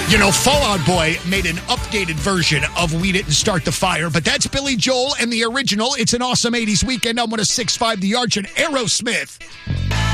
You know, Fall Out Boy made an updated version of We Didn't Start the Fire, but that's Billy Joel and the original. It's an awesome 80s weekend. I'm 106.5 The Arch and Aerosmith.